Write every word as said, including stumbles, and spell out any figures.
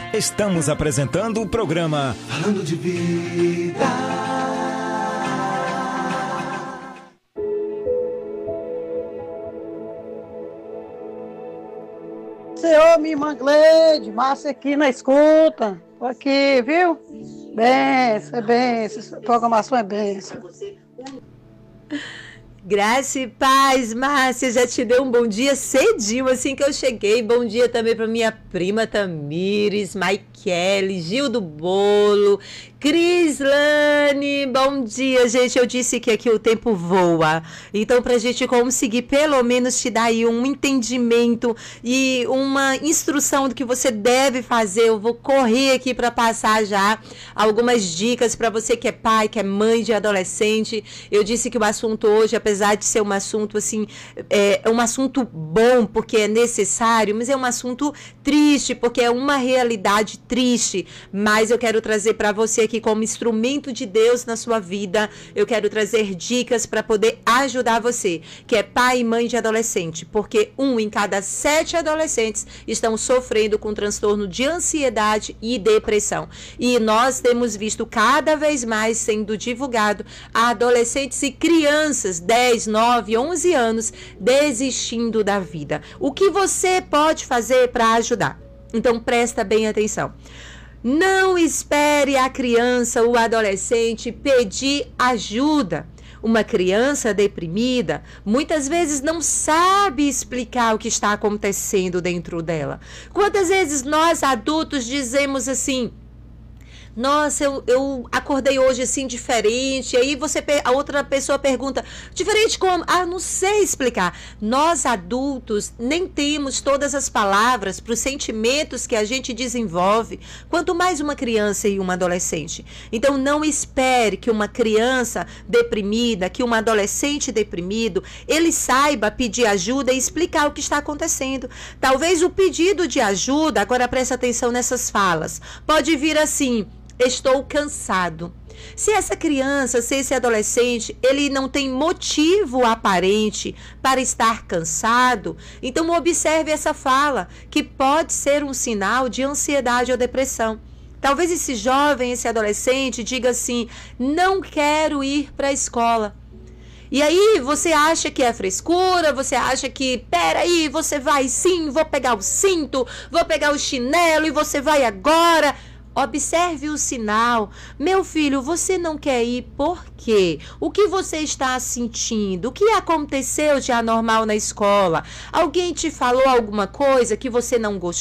Estamos apresentando o programa Falando de Vida. Senhor, minha irmã Gleide, Márcia aqui na escuta. Tô aqui, viu? Benção, é benção. Essa programação é benção. Graça e paz, Márcia, já te dei um bom dia cedinho, assim que eu cheguei. Bom dia também para minha prima Tamires, Maikele, Gil do Bolo, Crislane, bom dia, gente. Eu disse que aqui o tempo voa, então pra gente conseguir pelo menos te dar aí um entendimento e uma instrução do que você deve fazer, eu vou correr aqui para passar já algumas dicas para você que é pai, que é mãe de adolescente. Eu disse que o assunto hoje, apesar de ser um assunto assim, é um assunto bom porque é necessário, mas é um assunto triste porque é uma realidade triste, mas eu quero trazer para você aqui como instrumento de Deus na sua vida, eu quero trazer dicas para poder ajudar você, que é pai e mãe de adolescente, porque um em cada sete adolescentes estão sofrendo com transtorno de ansiedade e depressão. E nós temos visto cada vez mais sendo divulgado a adolescentes e crianças, dez, nove, onze anos, desistindo da vida. O que você pode fazer para ajudar? Então presta bem atenção. Não espere a criança ou adolescente pedir ajuda. Uma criança deprimida muitas vezes não sabe explicar o que está acontecendo dentro dela. Quantas vezes nós adultos dizemos assim: nossa, eu, eu acordei hoje assim diferente. Aí você, a outra pessoa pergunta: diferente como? Ah, não sei explicar. Nós adultos nem temos todas as palavras para os sentimentos que a gente desenvolve, quanto mais uma criança e uma adolescente. Então não espere que uma criança deprimida, que um adolescente deprimido, ele saiba pedir ajuda e explicar o que está acontecendo. Talvez o pedido de ajuda, agora presta atenção nessas falas, pode vir assim: estou cansado. Se essa criança, se esse adolescente, ele não tem motivo aparente para estar cansado, então observe essa fala, que pode ser um sinal de ansiedade ou depressão. Talvez esse jovem, esse adolescente diga assim: não quero ir para a escola. E aí você acha que é frescura, você acha que, peraí, você vai sim, vou pegar o cinto, vou pegar o chinelo e você vai agora. Observe o sinal. Meu filho, você não quer ir por quê? O que você está sentindo? O que aconteceu de anormal na escola? Alguém te falou alguma coisa que você não gostou?